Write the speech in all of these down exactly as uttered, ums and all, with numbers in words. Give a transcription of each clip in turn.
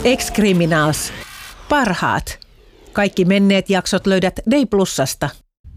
Ex-Criminals. Parhaat. Kaikki menneet jaksot löydät Day Plusasta.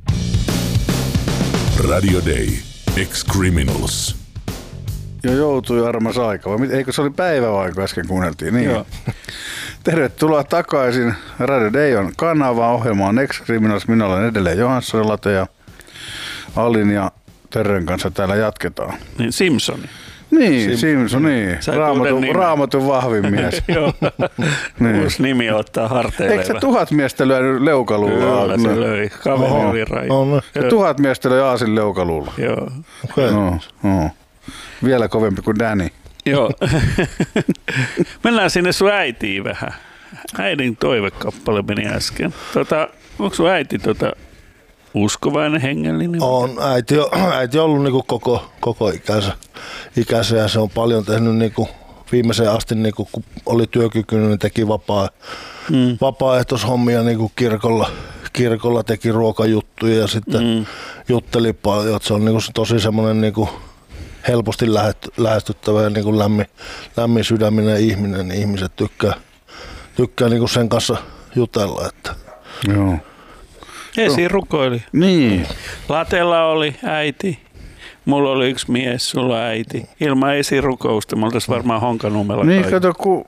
Radio Day. Ex-Criminals. Jo joutui armas aika. Vai eikö se oli päivä vai kun äsken kuunneltiin? Niin. Joo. Tervetuloa takaisin. Radio Day on kanava. Ohjelma on Ex-Criminals. Minä olen edelleen Johansson Late ja Alin ja Terren kanssa täällä jatketaan. Niin Simpsoni. Niin, Simpson, niin. Raamatun, raamatun vahvin mies. Joo. Niin. Uusi nimi ottaa harteille. Eikö se tuhat miestä lyönyt leukaluulla? Kyllä se löi. Kaverin virran. Ja tuhat miestä löi aasin leukaluulla. Joo. Okay. No, no. Vielä kovempi kuin Danny. Joo. Mennään sinne sun äitiin vähän. Äidin toivekappale meni äsken. Tota, onko sun äiti tota uskovainen, hengellinen? On. Äiti on, äiti on ollut niinku koko, koko ikänsä, ikänsä ja se on paljon tehnyt niinku viimeiseen asti, niinku, kun oli työkykyinen, niin teki vapaa, mm. vapaaehtoishommia niinku kirkolla, kirkolla, teki ruokajuttuja ja sitten mm. jutteli paljon. Että se on niinku tosi semmoinen niinku helposti lähestyttävä ja niinku lämmin, lämmin sydäminen ihminen, niin ihmiset tykkää, tykkää niinku sen kanssa jutella. Että. Joo. Esi rukoili. Niin. Latella oli äiti. Mulla oli yksi mies, sulla äiti. Ilman esirukousta me oltaisiin varmaan Honkanummella. Niin, kato, kun,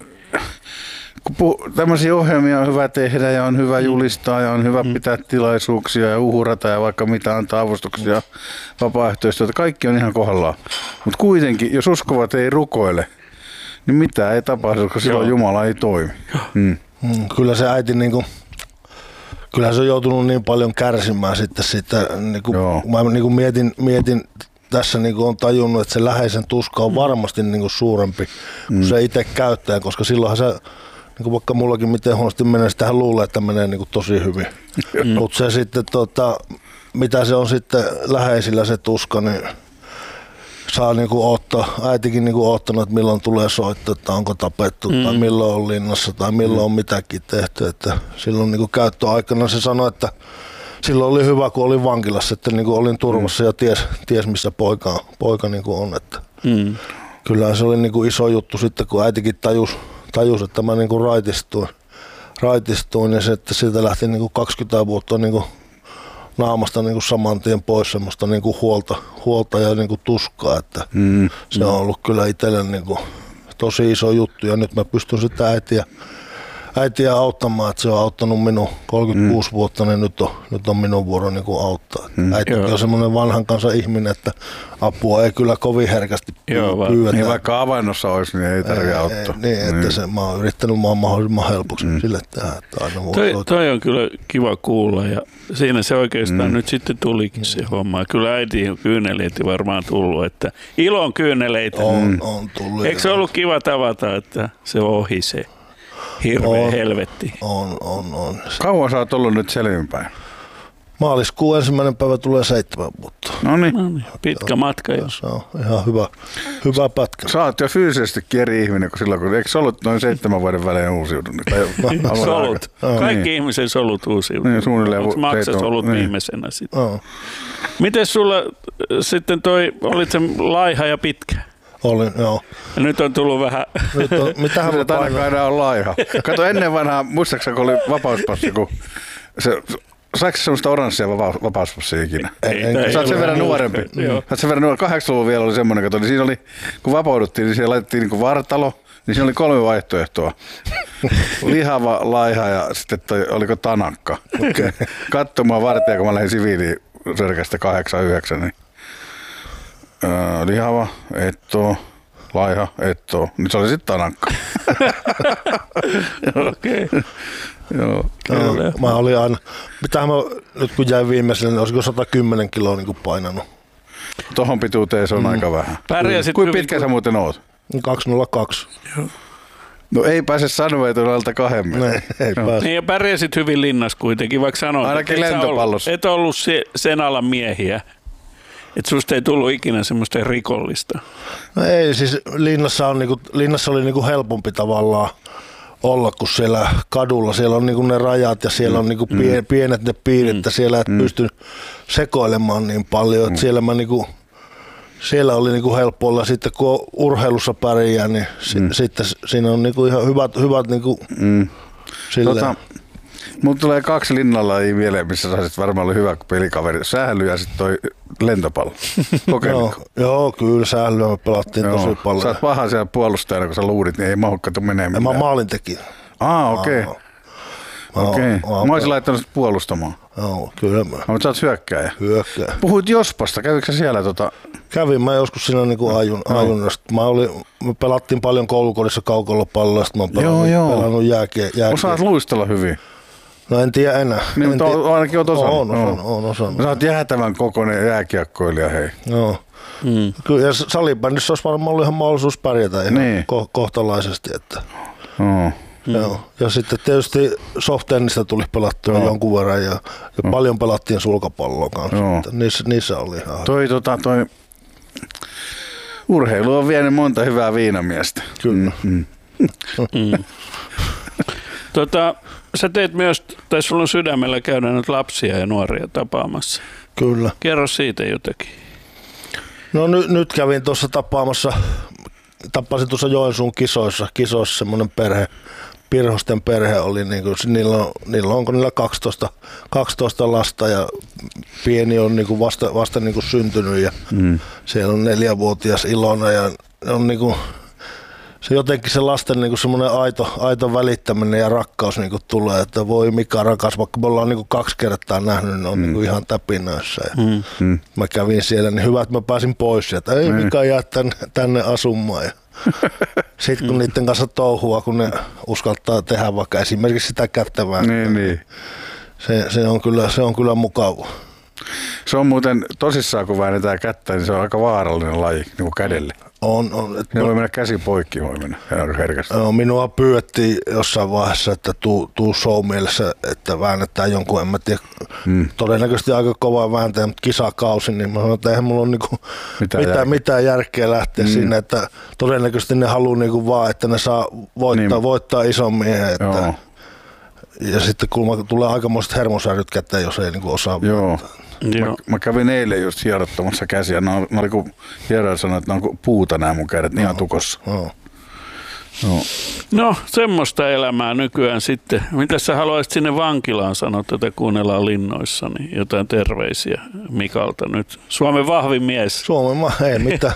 kun puh, tämmöisiä ohjelmia on hyvä tehdä ja on hyvä julistaa ja on hyvä mm. pitää tilaisuuksia ja uhrata ja vaikka mitä antaa avustuksia vapaaehtoistyötä. Kaikki on ihan kohdallaan. Mutta kuitenkin, jos uskovat ei rukoile, niin mitään ei tapahdu, koska silloin Jumala ei toimi. Mm. Mm, kyllä se äiti niinku... Kyllähän se on joutunut niin paljon kärsimään sitten sitä, niin kuin, mä niin kuin mietin, mietin tässä niin kuin on tajunnut, että se läheisen tuska on varmasti niin kuin suurempi kuin mm. se itse käyttäjä, koska silloinhan se, niin kuin vaikka mullakin miten huonosti menee, sitähän luulee, että menee niin kuin tosi hyvin. Mm. Mutta se sitten, tota, mitä se on sitten läheisillä se tuska, niin saa niinku ottaa, äitikin niinku ottanut, että milloin tulee soittaa, että onko tapettu mm. tai milloin on linnassa tai milloin mm. on mitäkin tehty. Että silloin niinku käyttöaikana se sanoi, että silloin oli hyvä, kun olin vankilassa, että niinku olin turvassa mm. ja ties, ties missä poika, poika niinku on. Että mm. Kyllähän se oli niinku iso juttu sitten, kun äitikin tajus, tajus että mä niinku raitistuin, raitistuin ja se, että siitä lähti niinku kaksikymmentä vuotta niinku naamasta niinku saman tien pois semmoista niinku huolta, huolta ja niinku tuskaa, että mm, se on ollut kyllä itselle niinku tosi iso juttu ja nyt mä pystyn sitä äitiä, äitiä auttamaan, että se on auttanut minun kolmekymmentäkuusi mm. vuotta, niin nyt on, nyt on minun vuoro niinku auttaa. Mm, äitikin on semmoinen vanhan kansan ihminen, että apua ei kyllä kovin herkästi pyydetä. Niin vaikka avannossa olisi, niin ei tarvitse auttaa. Ei, niin, että niin. Se, mä oon yrittänyt maan mahdollisimman helpoksi mm. sille tehdä. Että aina toi, toi on kyllä kiva kuulla ja siinä se oikeastaan mm. nyt sitten tulikin mm. se homma. Kyllä äiti on kyyneleitä varmaan tullut, että ilon kyyneleitä. On, on tullut. Eikö se ollut kiva tavata, että se ohi se hirveä on, helvetti? On, on, on. Kauan sä oot ollut nyt selvinpäin? Maaliskuun ensimmäinen päivä tulee seitsemän vuotta. No niin. Pitkä matka jo. Se on ihan hyvä, hyvä pätkä. Sä oot jo fyysisestikin eri ihminen kuin silloin, kun eikö sä ollut noin seitsemän vuoden välein uusiutunut? Solut. Kaikki niin. Ihmisen solut uusiutunut. Niin, suunnilleen. Onko maksas ollut niin. Viimeisenä sitten? No. Miten sulla sitten toi, olit se laiha ja pitkä? Olin, joo. Ja nyt on tullut vähän... Nyt on, mitähän mä ainakaan enää on laiha. Kato ennen vanhaa, muistaakseni kun oli vapauspassi, kun se... Saiko semmoista oranssia vapauspassia ikinä? Ei, ei, Sä oot sen verran nuorempi. Sä oot sen verran nuorempi. kahdeksankymmentäluvun vielä oli semmoinen, kato, niin siinä oli, kun vapauduttiin, niin siellä laitettiin niin kuin vartalo, niin siinä oli kolme vaihtoehtoa. Lihava, laiha ja sitten toi, oliko tanakka. Okay. Katso mua vartija, kun mä lähdin siviiliin sörkästä kahdeksan yhdeksän, niin öö, lihava, etto, laiha, etto, niin se oli sitten tanakka. Okei. Okay. Joo. No, mä olin aina, mitähän mä nyt kun jäin viimeiselle, niin olisiko sata kymmenen kiloa niin kuin painanut. Tohon pituuteen se on mm. aika vähän. Kuinka pitkä sä muuten oot? kaksi nolla kaksi. Joo. No ei pääse sanoa, että on alta kahden metrin. Ei no. pääse. Niin ja pärjäsit hyvin linnassa kuitenkin, vaikka sanoit, ainakin lentopallossa. Et ollut se, sen alan miehiä. Että susta ei tullut ikinä semmoista rikollista. No ei, siis linnassa, on niinku, linnassa oli niinku helpompi tavallaan olla kuin siellä kadulla. Siellä on niinku ne rajat ja siellä on niinku pien, pienet ne piirit, että siellä et mm. pysty sekoilemaan niin paljon. Että siellä mä niinku, siellä oli niinku helppo olla. Sitten kun urheilussa pärjää, niin mm. si- sitten siinä on niinku ihan hyvät, hyvät niinku mm. tota, mulla tulee kaksi linnalajia mieleen, missä saisit varmaan olla hyvä pelikaveri. Sähly ja sitten toi lentopallo. Joo, joo, kyllä sählyä me pelattiin joo. tosi paljon. Sä oot paha siellä puolustajana, kun sä luurit, niin ei mahukkaatu menee mitään. Mä maalintekijä. Ah, okei. Okay. Okei. Okay. Mä olisin laittanut sit puolustamaan. Joo, kyllä mä. Mutta sä oot hyökkääjä. Hyökkääjä. Puhuit Jospasta, kävikö sä siellä tota? Kävin mä joskus siinä niinku ajun, no. ajunnasta. Mä olin, me pelattiin paljon koulukodissa kaukolopalloa, sitten mä oon pelannut, joo, joo. pelannut jääkiä. jääkiä. Osaat luistella hyvin. No en tiedä enää. Niin, en to, tiedä. ainakin oot osannut. On osannut, no. on osannut. Sä oot jäätävän kokoinen jääkiekkoilija, hei. Joo. Mm. Kyllä, ja salibändissä olisi varmaan ollut ihan mahdollisuus pärjätä ihan niin. ko- kohtalaisesti. Että. Oh. Mm. Joo. Ja sitten tietysti soft-tennistä tuli pelattua joo. jonkun verran ja, ja oh. paljon pelattiin sulkapalloa kanssa. Niissä, niissä oli ihan... Toi, tota, toi... Urheilu on vienyt monta hyvää viinamiestä. Kyllä. Mm. Mm. tota, sä teet myös, tai sulla on sydämellä käydä nyt lapsia ja nuoria tapaamassa. Kyllä. Kerro siitä jotakin. No nyt, nyt kävin tuossa tapaamassa, tapasin tuossa Joensuun kisoissa, kisoissa semmoinen perhe, Pirhosten perhe oli, niin kuin, niillä, on, niillä onko niillä kaksitoista, kaksitoista lasta ja pieni on niin kuin vasta, vasta niin kuin syntynyt ja mm. siellä on neljävuotias Ilona ja on niin kuin, se jotenkin se lasten niin kuin semmoinen aito, aito välittäminen ja rakkaus niin kuin tulee, että voi mikä rakas, vaikka me ollaan niin kuin kaksi kertaa nähnyt, niin on mm. niin kuin ihan täpinöissä. Ja mm. mä kävin siellä, niin hyvä, että mä pääsin pois sieltä, ei mm. mikä jää tänne, tänne asumaan. Ja sitten kun niiden kanssa touhua, kun ne uskaltaa tehdä vaikka esimerkiksi sitä kättävää, niin, niin. Se, se, on kyllä, se on kyllä mukava. Se on muuten tosissaan, kun väännetään kättä, niin se on aika vaarallinen laji niin kuin kädelle. On, on. Ne voi mennä käsi poikki, voi mennä herkästi. No, minua pyydettiin jossain vaiheessa, että tuu, tuu show mielessä, että väännetään jonkun, en mä tiedä, hmm. todennäköisesti aika kovaa vääntäjä, mutta kisakausi, niin mä sanoin, että eihän mulla ole niinku mitään, mitään, mitään järkeä lähteä hmm. sinne, että todennäköisesti ne haluaa niinku vaan, että ne saa voittaa, niin. voittaa ison miehen. Että, ja sitten kun tulee aikamoiset hermosäryt käteen, jos ei niinku osaa Joo. Mä, mä kävin eilen just hierottamassa käsiä. Mä olin kun hieroja sanoi, että ne on puuta nämä mun kädet, ihan tukossa. No. No. no, semmoista elämää nykyään sitten. Mitä sä haluaisit sinne vankilaan sanoa, tätä kuunnellaan linnoissa, niin jotain terveisiä Mikalta nyt. Suomen vahvin mies. Suomen ma- ei mitään.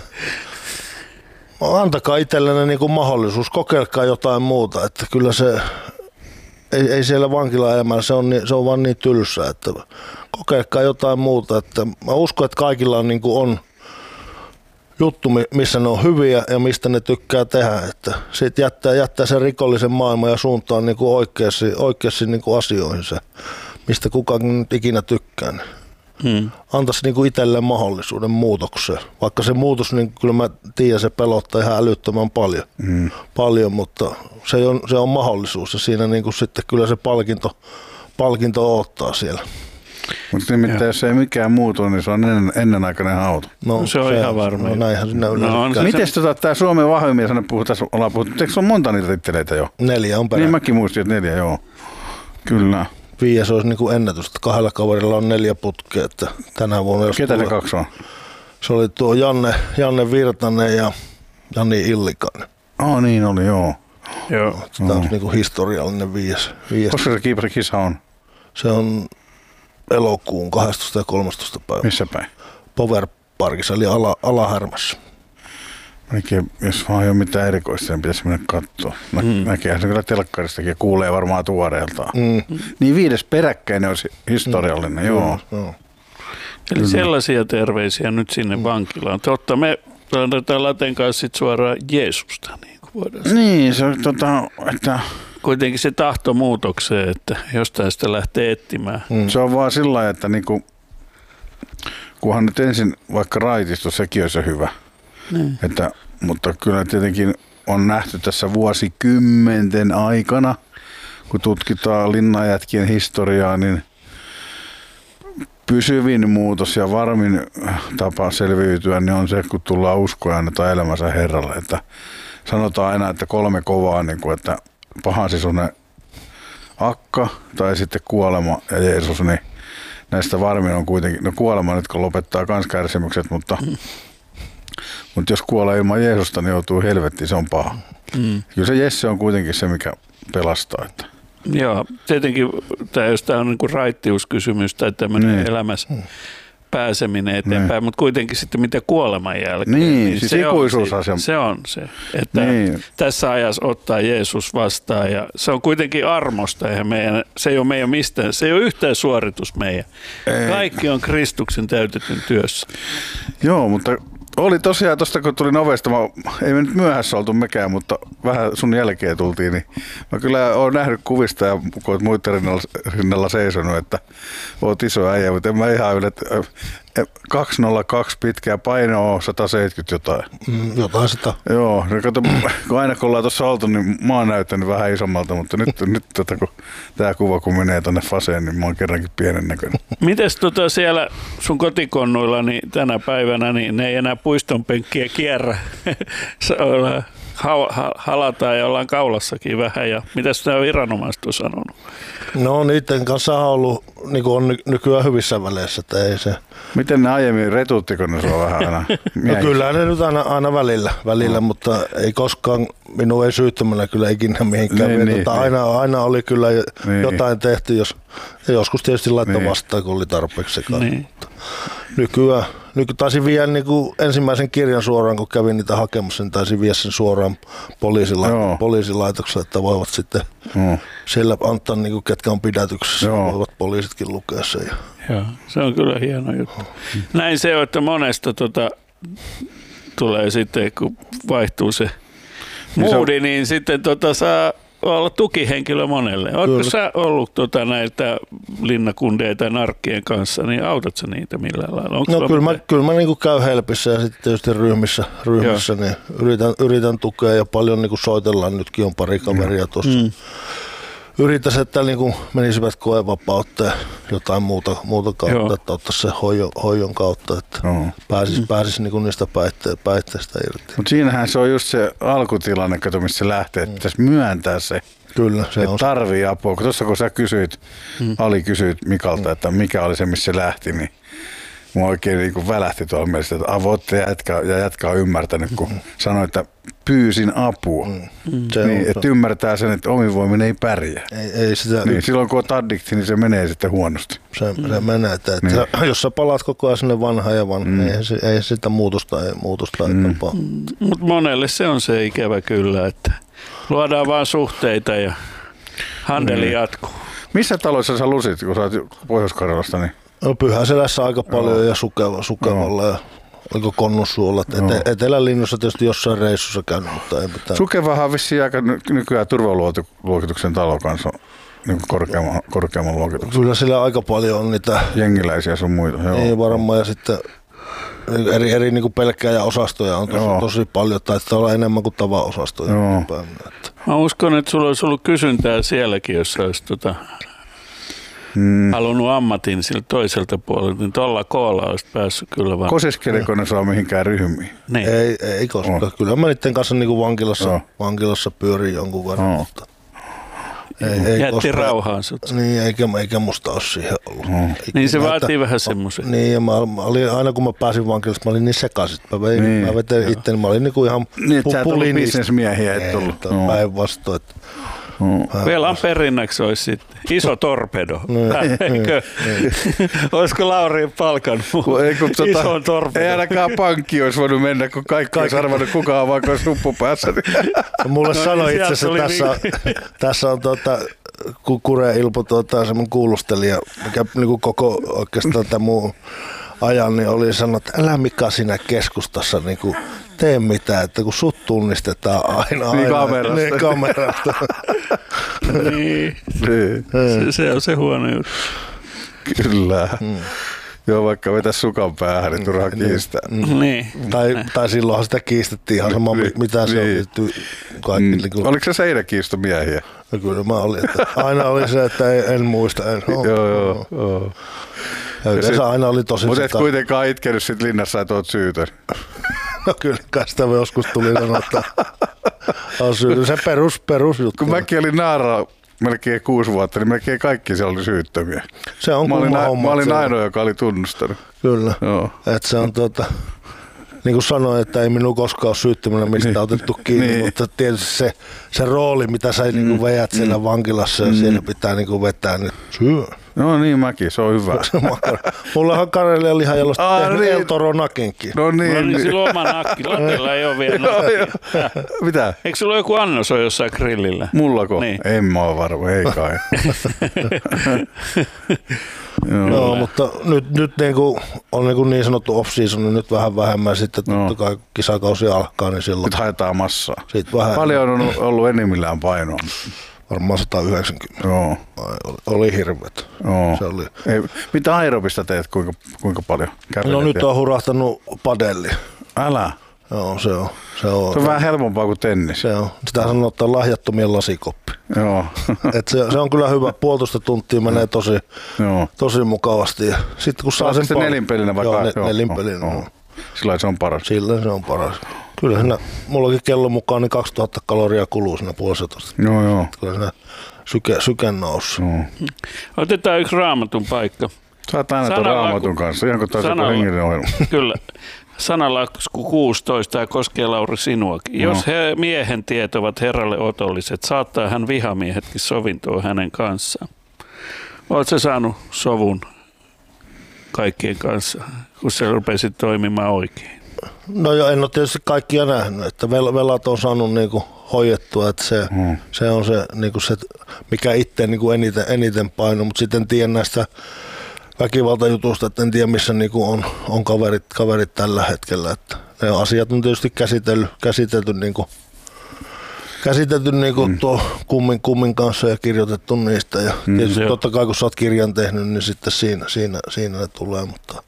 Antakaa itsellenne niinku mahdollisuus, kokeilkaa jotain muuta, että kyllä se... Ei, ei siellä vankilaelämällä, se on, niin, se on vaan niin tylsää, että kokeilkaa jotain muuta. Että mä uskon, että kaikilla on, niin kuin on juttu, missä ne on hyviä ja mistä ne tykkää tehdä. Että siitä jättää, jättää sen rikollisen maailman ja suuntaan niin kuin oikeasti, oikeasti niin kuin asioihin se, mistä kukaan nyt ikinä tykkää. Hmm. Antaisi niin kuin itselleen mahdollisuuden muutokseen. Vaikka se muutos, niin kyllä mä tiedän, se pelottaa ihan älyttömän paljon, hmm. paljon mutta se on, se on mahdollisuus ja siinä niin kuin sitten kyllä se palkinto, palkinto odottaa siellä. Mutta nimittäin jos ei mikään muutu, niin se on ennen, ennenaikainen hauta. No, se on se, ihan varma. No, näinhän sinä no, miten tota, tämä Suomen vahvimmin sanoo, puhutaan, ollaan puhuttu, eikö se on monta niitä titteleitä jo? Neljä on perään. Niin mäkin muistin, että neljä, joo. Kyllä. Viies olisi niin kuin ennätys, että kahdella kaverilla on neljä putkea, että tänä vuonna... Ketä tulee, ne kaksi on? Se oli tuo Janne, Janne Virtanen ja Jani Illikainen. Oh niin oli, joo. Joo. Tämä on niin kuin historiallinen viies. viies. Koska se kiiparikisa on? Se on elokuun kahdestoista ja kolmastoista päivä. Missä päin? Power Parkissa, eli ala, Alahärmässä. Oikein, jos vaan ei ole mitään erikoista, niin pitäisi mennä katsoa. Nä, mm. Näkeehän se kyllä telkkaristakin ja kuulee varmaan tuoreeltaan. Mm. Niin viides peräkkäinen olisi historiallinen, mm. joo. Mm. Eli kyllä. Sellaisia terveisiä nyt sinne mm. vankilaan. Totta, me annetaan Laten kanssa sit suoraan Jeesusta. Niin, kuin niin se on tota, että... Kuitenkin se tahto muutokseen, että jostain sitä lähtee etsimään. Mm. Se on vaan sillä lailla, että niinku, kunhan nyt ensin vaikka raitisto, sekin on se hyvä. Mm. Että, mutta kyllä tietenkin on nähty tässä vuosikymmenten aikana, kun tutkitaan linnanjätkien historiaa, niin pysyvin muutos ja varmin tapa selviytyä niin on se, kun tullaan uskoa ja annetaan elämänsä Herralle. Että sanotaan aina, että kolme kovaa, niin kuin, että pahan sisunen akka tai sitten kuolema ja Jeesus, niin näistä varmin on kuitenkin, no kuolema nyt kun lopettaa kans kärsimykset, mutta Mutta jos kuolee ilman Jeesusta, niin joutuu helvettiin, se on paha. Mm. Kyllä se Jesse on kuitenkin se, mikä pelastaa. Että. Joo, tietenkin tämä, jos tämä on niin raittiuskysymys tai tämmöinen niin. elämässä mm. pääseminen eteenpäin, niin. mutta kuitenkin sitten mitä kuoleman jälkeen. Niin, niin siis se, on, se, se on se, että niin. tässä ajassa ottaa Jeesus vastaan ja se on kuitenkin armosta, ja meidän, se ei ole meidän mistään, se ei ole yhtään suoritus meidän. Ei. Kaikki on Kristuksen täytetyn työssä. Joo, mutta oli tosiaan tuosta, kun tulin ovesta, mä, ei me nyt myöhässä oltu mekään, mutta vähän sun jälkeen tultiin, niin mä kyllä oon nähnyt kuvista ja kun oot muiden rinnalla, rinnalla seisonut, että oot iso äijä, mutta en mä ihan yle, kaksi nolla kaksi pitkä paino on sata seitsemänkymmentä jotain. Mm, jotain sitä. Joo, no kato, kun aina kun ollaan tuossa oltu, niin mä oon näyttänyt vähän isommalta, mutta nyt, nyt tota, kun tää kuva kun menee tonne faseen, niin mä oon kerrankin pienen näköinen. Mites tota siellä sun kotikonnuilla niin tänä päivänä, niin ne ei enää puistonpenkkiä kierrä, halataan ja ollaan kaulassakin vähän, ja mitäs nämä viranomaiset on sanonut? No niiden kanssa on ollut, niin kuin on nykyään hyvissä väleissä, että ei se. Miten ne aiemmin retuuttiko ne sua vähän aina? No kyllä ne nyt aina, aina välillä, välillä no. mutta ei koskaan, minun ei syyttämällä kyllä ikinä mihinkään. Niin, niin, aina, niin. aina oli kyllä niin. jotain tehty, jos, ja joskus tietysti laittoi niin. vastaan, kun oli tarpeeksi sekaan. Niin. Nykyään, nykyään taisin viedä niin kuin ensimmäisen kirjan suoraan, kun kävin niitä hakemassa, niin taisin viedä sen suoraan poliisila- poliisilaitokselle, että voivat sitten no. siellä antaa, niin kuin, ketkä on pidätyksessä, Joo. voivat poliisitkin lukea sen. Ja. Joo, se on kyllä hieno juttu. Näin se on, että monesta tota, tulee sitten, kun vaihtuu se moodi, niin, niin sitten tota, saa olla tukihenkilö monelle. Oletko sä ollut tota, näiltä linnakundeja tai narkkien kanssa, niin autat sä niitä millään lailla? Onko no kyllä mä, kyllä mä niinku käyn helpissä ja sitten tietysti ryhmissä, ryhmissä niin yritän, yritän tukea ja paljon niinku soitellaan. Nytkin on pari kaveria tuossa. Mm. Yritäisi, että niin menisivät koevapautta ja jotain muuta, muuta kautta, Joo. että ottaisi se hoidon, hoidon kautta, että no. pääsisi, mm. pääsisi niin niistä päitte, päitteistä irti. Mutta siinähän se on just se alkutilanne, kato, missä se lähtee, että pitäisi myöntää se, Kyllä, se että on tarvii apua. Tuossa kun sä kysyit, mm. Ali kysyit Mikalta, että mikä oli se, missä se lähti, niin mua oikein niin kuin välähti tuolla mielessä, että avoitte ja jätkä, ja jätkä on ymmärtänyt, kun mm. sanoi, että pyysin apua. Mm. Niin, että ymmärtää sen, että omin voimin ei pärjää. Ei, ei sitä niin, silloin kun on addikti, niin se menee sitten huonosti. Se, mm. se menee, että, että niin. jos sä palaat koko ajan sinne vanhaan ja vanhaan, mm. ei, ei sitä muutosta, ei, muutosta mm. ei tapahdu. Mm. Mutta monelle se on se ikävä kyllä, että luodaan vaan suhteita ja handeli mm. jatkuu. Missä taloissa sä lusit, kun sä oot Pohjois-Karjalasta? Niin? No Pyhäselässä aika paljon no. ja Sukeva, Sukevalla no. ja oliko Konnunsuolla. No. Ete, Etelälinnussa tietysti jossain reissussa käynyt, mutta ei mitään. Sukevahan on vissiin aika nykyään turvaluokituksen talo kanssa, niin korkeamman, korkeamman luokituksen. Kyllä sillä aika paljon on niitä jengiläisiä sun muita. Joo. Ei varmaan, ja sitten eri, eri niin pelkkääjä-osastoja on tosi, tosi paljon, taitaa olla enemmän kuin tavaosastoja. Mä uskon, että sulla olisi ollut kysyntää sielläkin, jos olisi tota, hmm. halunnut ammatin siltä toiselta puolelta, niin tuolla koolla olisi päässyt kyllä vaan. Kosiskeliko ne saa mihinkään ryhmiin? Niin. Ei, ei koskaan. Oh. Kyllä mä niiden kanssa niin kuin vankilassa, oh. vankilassa pyörii jonkun verran. Oh. Mutta ei, ei jätti koskaan rauhaan sut. Niin, eikä, eikä musta ole siihen ollut. Oh. Niin se vaatii että, vähän semmoisen. Niin, ja mä, mä olin, aina kun mä pääsin vankilasta, mä olin niin sekaisin. Mä, vein, niin. mä vetin itteni, mä olin niin kuin ihan niin, että sä et ollut bisnesmiehiä, et tullut. No. Päinvastoin. Mm. Velan perinnäksi olisi sitten iso torpedo. Eikö? Olisiko Lauri palkannut ison torpedo? Ei ainakaan pankki olisi voinut mennä, kun kaikki olisi arvannut kukaan vaikka olisi suppu päässä. Mulle no, sanoi itse asiassa, että tässä, niin. tässä on tuota, Kure Ilpo tuota, semmoinen kuulustelija, mikä niin koko oikeastaan tämä muu ajan, niin oli sanonut, että älä Mika siinä keskustassa niin kuin tee mitään, että kun sut tunnistetaan aina. Niin aina kamerasta. Niin kamerasta. niin. niin. Se, se on se huono juttu. Kyllä. Hmm. Joo, vaikka vetäisi sukan päähän, niin turhaa niin. kiistää. Mm. Niin. Tai, tai silloinhan sitä kiistettiin ihan sama, niin. mitä niin. se on. Kaikki, mm. niin Oliko se seinäkiistomiehiä? No kyllä mä olin. Että aina oli se, että en, en muista. En. Oh, joo, joo. Oh. Ja yleensä sit, aina oli tosi... Mutta et sitä... kuitenkaan itkenyt sit linnassa, että oot syytön. No kyllä, kai sitä joskus tuli sanoa, että on syytön. Se perus, perusjuttu. Kun mäkin olin Naara melkein kuusi vuotta, niin melkein kaikki siellä oli syyttömiä. Se on mä olin, homma. Mä olin ainoa, joka oli tunnustanut. Kyllä, että se on tuota... niin kuin sanoin, että ei minun koskaan ole syyttömänä mistä Niin. otettu kiinni, Niin. mutta tietysti se, se rooli, mitä sä niin kuin veät siellä vankilassa ja siellä pitää niin kuin vetää, niin syö. No niin, mäkin, se on hyvä. Mulla on Karelian lihajalosta Aa, tehnyt niin. El Toro nakinkin. No Mulla niin. oli niin. silloin oma nakki. Latella ei ole vielä Joo, joo. nakki. Mitä? Eikö sulla ole joku annos on jossain grillillä? Mullako? Niin. En mä oo varma, ei kai. Joo. Joo, mutta nyt, nyt niin, kuin on niin, kuin niin sanottu off-season, niin nyt vähän vähemmän. Sitten No. totta kai kisakausi alkaa, niin silloin Nyt haetaan massaa. siitä vähän, Paljon on ollut enimmillään painoa. varmaan sata yhdeksänkymmentä. Joo. Oli, oli hirveet. Joo. Se oli. Ei, mitä aerobista teet, kuinka, kuinka paljon? Kävelet No nyt ja- on hurahtanut padelli. Älä. Joo, se on. Se on, Se on vähän helpompaa kuin tennis. se on. Sitä sanotaan lahjattomien lasikoppi. Joo. Et se, se on kyllä hyvä. Puolitoista tuntia menee tosi, Joo. tosi mukavasti. Sitten kun saa Saa sen se pal- nelinpelinä vai Joo, kai? ne, Joo, nelinpelinä. joo, Joo. joo. Sillä se on paras. Sillä se on paras. Kyllä siinä, mullakin kellon mukaan niin kaksituhatta kaloria kuluu siinä puolestatoista. Joo, joo. Kyllä siinä syke, syke noussut. joo. Otetaan yksi Raamatun paikka. Sä oot aina tuon Sanalla- Raamatun kanssa, ihan kuin taas joku Sanalla- hengellinen ohjelma. Kyllä. Sanalasku kuusitoista, tämä koskee Lauri sinuakin. No. Jos he, miehen tiet ovat herralle otolliset, saattaa hän vihamiehetkin sovintoon hänen kanssaan. Oletko saanut sovun kaikkien kanssa, kun sä rupesit toimimaan oikein? No joo, en ole tietysti kaikkia nähnyt, että vel- velat on saanut niinku hoidettua, että se, Hmm. se on se, niinku se mikä itse niinku eniten, eniten paino, mutta sitten en tiedä näistä väkivaltajutusta, että en tiedä missä niinku on, on kaverit, kaverit tällä hetkellä. Että ne asiat on tietysti käsitelty, käsitelty, niinku, käsitelty niinku hmm. tuo kummin, kummin kanssa ja kirjoitettu niistä. Ja Hmm, tietysti joo. totta kai kun sä oot kirjan tehnyt, niin sitten siinä, siinä, siinä ne tulee, mutta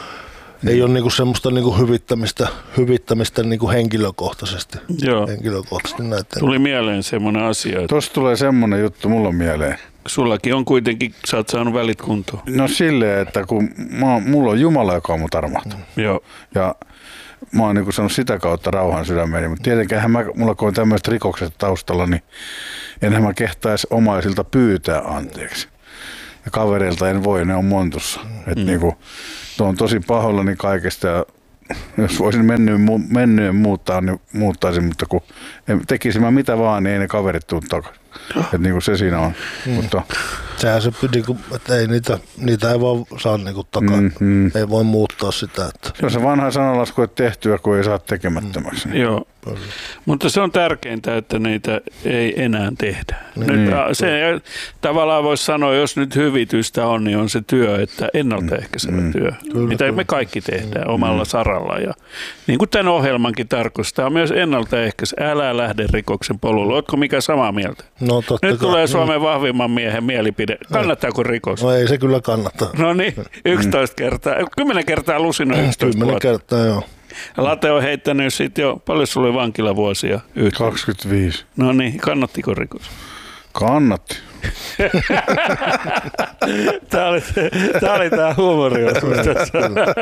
ei ole niinku semmoista niinku hyvittämistä, hyvittämistä niinku henkilökohtaisesti. Joo. Henkilökohtaisesti näiden. Tuli mieleen semmoinen asia, että Tuossa tulee semmoinen juttu mulla mieleen. sullakin on kuitenkin, sä oot saanut välit kuntoon. No silleen, että kun mä, oon- mulla on Jumala, joka on mut armahtanut. Joo. Ja mä oon niin saanut sitä kautta rauhan sydämeeni, mutta tietenkään mä, mulla kun on tämmöiset rikokset taustalla, niin enhän mä kehtaisi omaisilta pyytää anteeksi. Ja kavereilta en voi, ne on montussa. Et mm. niinku, tuo on tosi pahoillani kaikesta ja jos voisin menneen, menneen muuttaa, niin muuttaisin, mutta kun en- tekisin mä mitä vaan, niin ei ne kaverit tule takaisin. Että niinku se siinä on. Mm. Mutta, Sehän se, niinku, että ei niitä, niitä ei vaan saa niinku takaisin. Mm, mm. Ei voi muuttaa sitä. Että. se on se vanha sanalasku, että tehtyä, kun ei saa tekemättömäksi. Mm. Joo. Mutta se on tärkeintä, että niitä ei enää tehdä. Nyt, Niin. a, se, tavallaan voisi sanoa, jos nyt hyvitystä on, niin on se työ, että ennaltaehkäisevä Mm. työ, Kyllä, mitä kyllä. me kaikki tehdään omalla saralla. Ja, niin kuin tämän ohjelmankin tarkoittaa, myös ennaltaehkäisy. Älä lähde rikoksen polulle. Oletko mikä samaa mieltä? No, totta Nyt kai. tulee Suomen vahvimman miehen mielipide. Kannattaako rikos? No ei se kyllä kannata. No niin, yksitoista kertaa, kymmenen kertaa lusina yksitoista Kymmenen vuotta. kertaa, joo. Late on heittänyt sitten jo, paljon sulla oli vankilavuosia yhteen? kaksikymmentäviisi. No niin, kannattiko rikos? Kannatti. Tämä oli, tämä oli tämä huumoriosuus tässä.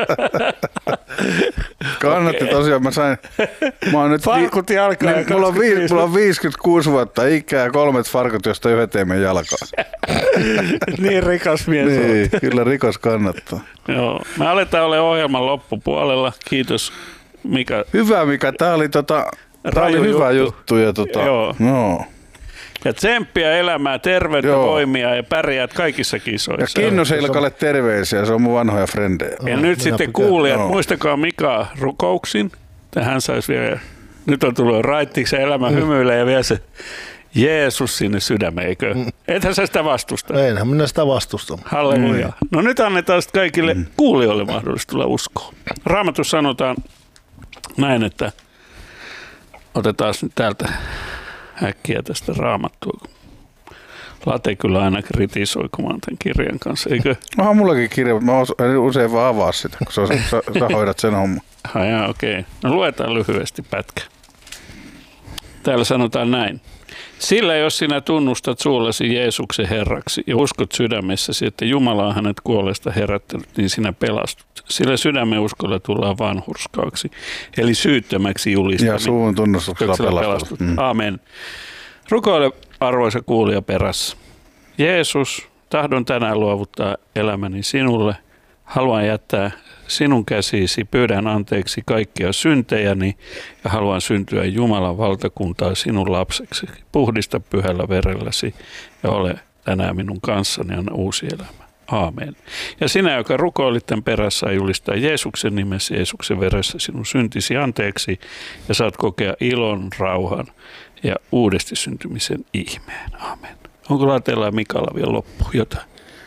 Kannatti Okei. tosiaan. Mä sain, mä oon nyt Farkut jalkaan ja niin, mulla, on vi, kaksikymmentäviisi. mulla on viisikymmentäkuusi vuotta ikää ja kolmet farkut, josta yhdet ei mene jalkaan. Niin rikas mies Niin, olet. kyllä rikos kannattaa. Joo. Me aletaan olla ohjelman loppupuolella. Kiitos Mika. Hyvä Mika, tää oli, tota, tää oli Raju hyvä juttu. juttu. Ja, tota, Joo. No. Ja tsemppiä elämää, terveyttä, Joo. voimia ja pärjäät kaikissa Ja kisoissa. Kinnos Ilkalle terveisiä, se on mun vanhoja frendejä. Ja nyt minä sitten pidän. kuulijat, Joo. muistakaa Mika rukouksin. Hän saisi vielä, nyt on tullut raittiksi ja elämä hymyilee ja vielä se Jeesus sinne sydämeen, eikö? Ethän sä sitä vastusta. Einhän minä sitä vastusta. Halleluja. No nyt annetaan sitten kaikille kuulijoille mahdollisuus tulla uskoon. Raamatussa sanotaan näin, että otetaan nyt täältä äkkiä tästä raamattua. Late kyllä aina kritisoi, kun mä oon tämän kirjan kanssa, eikö? Onhan mullakin kirja, mutta mä os- en usein vaan avaa sitä, kun sä, sä, sä hoidat sen homman. Ah, jaa, okei. Okay. No luetaan lyhyesti pätkä. Täällä sanotaan näin. Sillä jos sinä tunnustat suullasi Jeesuksen Herraksi ja uskot sydämessäsi, että Jumala on hänet kuolleesta herättänyt, niin sinä pelastut. Sillä sydämen uskolla tullaan vanhurskaaksi, eli syyttömäksi Ja julistaminen. suun tunnustuksella Tuksella pelastut. pelastut. Amen. Rukoile, arvoisa kuulija perässä. Jeesus, tahdon tänään luovuttaa elämäni sinulle. Haluan jättää sinun käsisi, pyydän anteeksi kaikkia syntejäni ja haluan syntyä Jumalan valtakuntaa sinun lapseksi. Puhdista pyhällä verelläsi ja ole tänään minun kanssani, anna uusi elämä. Aamen. Ja sinä, joka rukoilit tämän perässä, julistaa Jeesuksen nimessä, Jeesuksen veressä sinun syntisi anteeksi ja saat kokea ilon, rauhan ja uudesti syntymisen ihmeen. Aamen. Onko Latella ja Mikalla vielä loppu jotain?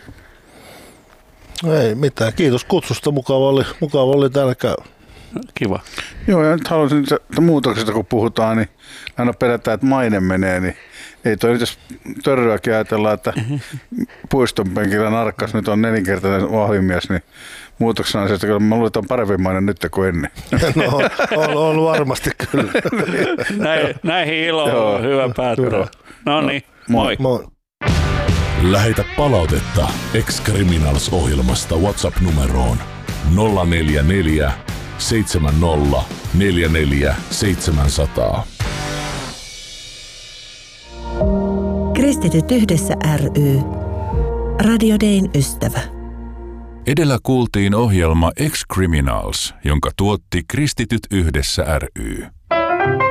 Ei mitään. Kiitos kutsusta. Mukava oli, mukava oli täällä käy. Kiva. Joo, ja nyt haluaisin, että muutoksesta kun puhutaan, niin aina pelätään, että maine menee, niin ei toi nyt jos Törryäkin ajatellaan, että puiston penkillä narkkas nyt on nelinkertainen vahvimies, niin muutoksena on se, että kyllä mä luulen, että on parempi maine nyt kuin ennen. No, on, on varmasti kyllä. Näin, näihin iloon on hyvä päättää. No niin, moi. Moi. Lähetä palautetta Ex-Criminals-ohjelmasta WhatsApp-numeroon nolla neljä neljä seitsemän nolla neljä neljä seitsemänsataa. Kristityt yhdessä ry. Radio Dayn ystävä. Edellä kuultiin ohjelma Ex-Criminals, jonka tuotti Kristityt yhdessä ry.